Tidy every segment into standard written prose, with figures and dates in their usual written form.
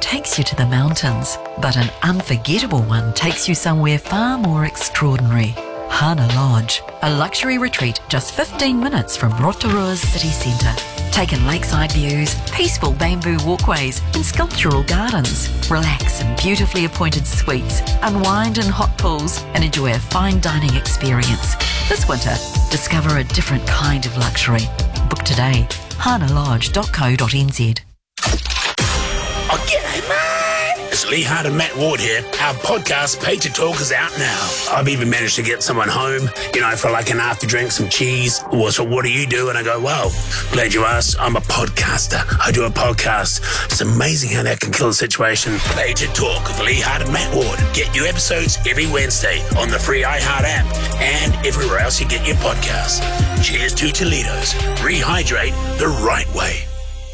takes you to the mountains, but an unforgettable one takes you somewhere far more extraordinary. Hana Lodge, a luxury retreat just 15 minutes from Rotorua's city centre. Take in lakeside views, peaceful bamboo walkways and sculptural gardens. Relax in beautifully appointed suites, unwind in hot pools and enjoy a fine dining experience. This winter, discover a different kind of luxury. Book today, hanalodge.co.nz. Oh, g'day, mate! It's Lee Hart and Matt Ward here. Our podcast, Pager Talk, is out now. I've even managed to get someone home, for like an after drink, some cheese. Well, so what do you do? And I go, well, glad you asked. I'm a podcaster. I do a podcast. It's amazing how that can kill a situation. Pager Talk with Lee Hart and Matt Ward. Get new episodes every Wednesday on the free iHeart app and everywhere else you get your podcasts. Cheers to Toledo's. Rehydrate the right way.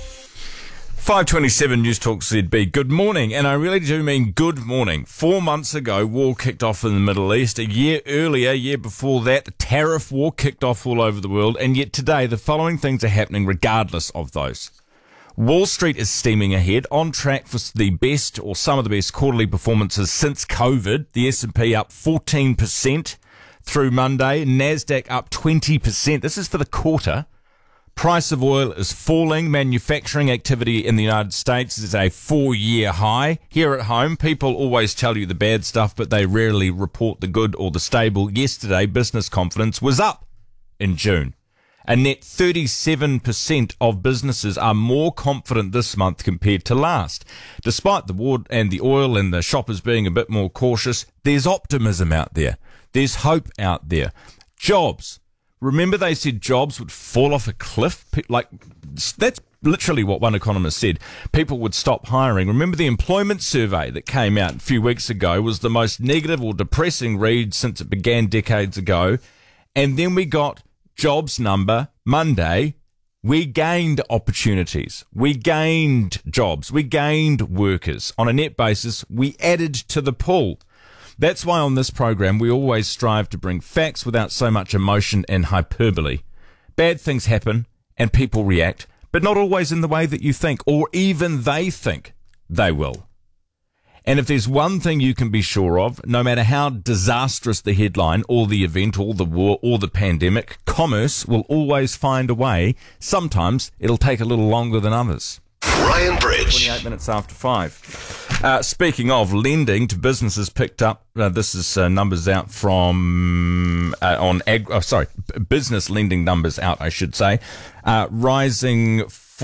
5:27 News Talk ZB. Good morning, and I really do mean good morning. 4 months ago, war kicked off in the Middle East. A year earlier, year before that, a tariff war kicked off all over the world, and yet today the following things are happening regardless of those. Wall Street is steaming ahead, on track for the best or some of the best quarterly performances since COVID. The S&P up 14% through Monday, NASDAQ up 20%. This is for the quarter. Price of oil is falling. Manufacturing activity in the United States is a 4-year high. Here at home, people always tell you the bad stuff, but they rarely report the good or the stable. Yesterday, business confidence was up in June. A net 37% of businesses are more confident this month compared to last. Despite the war and the oil and the shoppers being a bit more cautious, there's optimism out there. There's hope out there. Jobs. Remember they said jobs would fall off a cliff? That's literally what one economist said. People would stop hiring. Remember the employment survey that came out a few weeks ago was the most negative or depressing read since it began decades ago. And then we got jobs number Monday. We gained opportunities. We gained jobs. We gained workers. On a net basis, we added to the pool. That's why on this program we always strive to bring facts without so much emotion and hyperbole. Bad things happen and people react, but not always in the way that you think, or even they think they will. And if there's one thing you can be sure of, no matter how disastrous the headline or the event or the war or the pandemic, commerce will always find a way. Sometimes it'll take a little longer than others. Ryan Bridge. 28 minutes after 5. Speaking of lending to businesses picked up, this is numbers out from business lending numbers out, I should say, rising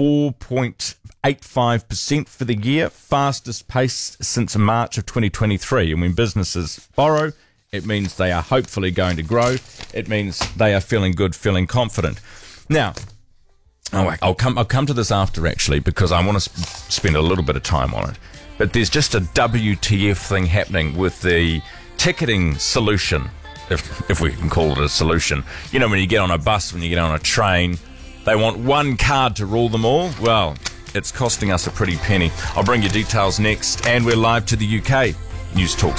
4.85% for the year, fastest pace since March of 2023. And when businesses borrow, it means they are hopefully going to grow. It means they are feeling good, feeling confident. Now, I'll come to this after, actually, because I want to spend a little bit of time on it. But there's just a WTF thing happening with the ticketing solution, if we can call it a solution. You know, when you get on a bus, when you get on a train, they want one card to rule them all. Well, it's costing us a pretty penny. I'll bring you details next, and we're live to the UK. News Talk